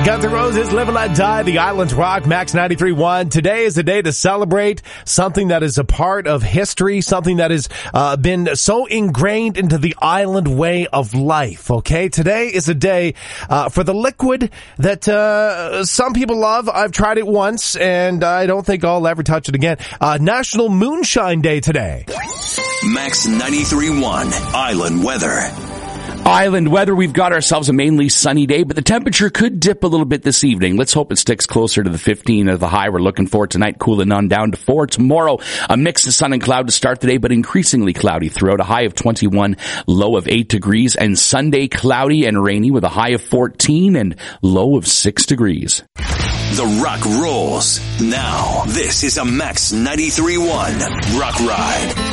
Guns N' Roses, Live and Let Die, the Islands Rock, Max 93.1. Today is a day to celebrate something that is a part of history, something that has been so ingrained into the island way of life, okay? Today is a day for the liquid that some people love. I've tried it once, and I don't think I'll ever touch it again. National Moonshine Day today. Max 93.1, Island Weather. Island weather, we've got ourselves a mainly sunny day, but the temperature could dip a little bit this evening. Let's hope it sticks closer to the 15 of the high we're looking for tonight, cooling on down to 4. Tomorrow, a mix of sun and cloud to start the day, but increasingly cloudy throughout, a high of 21, low of 8 degrees, and Sunday cloudy and rainy with a high of 14 and low of 6 degrees. The Rock rolls. Now, this is a Max 93.1 Rock Ride.